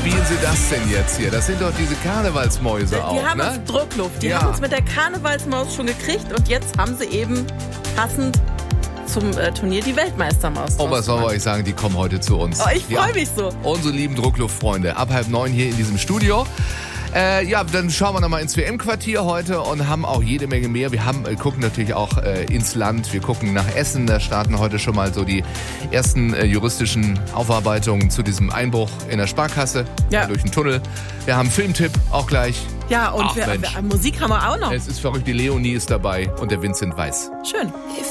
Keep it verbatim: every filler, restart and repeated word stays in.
spielen Sie das denn jetzt hier? Das sind doch diese Karnevalsmäuse Die auch, haben ne? uns Druckluft. Die Ja. haben uns mit der Karnevalsmaus schon gekriegt und jetzt haben sie eben passend zum äh, Turnier die Weltmeistermaus. Und was soll draus ich sagen, die kommen heute zu uns. gemacht. Oh, ich freue mich so. Unsere lieben Druckluftfreunde, ab halb neun hier in diesem Studio. Äh, ja, dann schauen wir nochmal ins W M-Quartier heute und haben auch jede Menge mehr. Wir haben, äh, gucken natürlich auch äh, ins Land. Wir gucken nach Essen. Da starten heute schon mal so die ersten äh, juristischen Aufarbeitungen zu diesem Einbruch in der Sparkasse Ja. äh, durch den Tunnel. Wir haben Filmtipp auch gleich. Ja, und Ach, wir, Mensch. wir, Musik haben wir auch noch. Es ist verrückt, die Leonie ist dabei und der Vincent Weiss. Schön.